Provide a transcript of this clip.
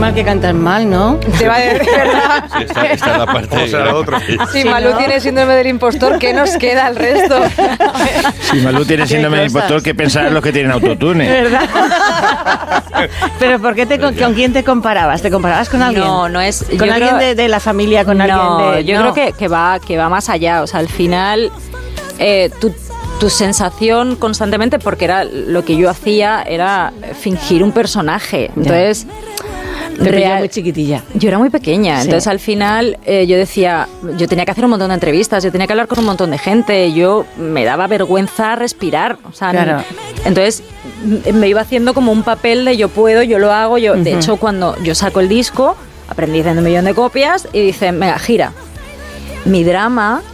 mal que cantas mal, ¿no? Te va a decir, ¿verdad? Sí, está en la parte será la otra? Si Malú tiene síndrome del impostor, ¿qué nos queda al resto? Si Malú tiene síndrome de impostor, ¿qué pensar en los que tienen autotune? ¿Verdad? Pero ¿por qué con quién te comparabas? ¿Te comparabas con alguien? No es... ¿Con alguien de la familia? ¿Con alguien de...? Yo creo que va más allá. O sea, al final, tu sensación constantemente, porque era lo que yo hacía, era fingir un personaje. Entonces... Te pilló muy chiquitilla. Yo era muy pequeña, Sí. entonces al final yo decía, yo tenía que hacer un montón de entrevistas, yo tenía que hablar con un montón de gente, yo me daba vergüenza respirar, o sea, Claro. Entonces me iba haciendo como un papel de yo puedo, yo lo hago, yo. De hecho, cuando yo saco el disco, aprendí haciendo 1 millón de copias y dicen, venga, gira. Mi drama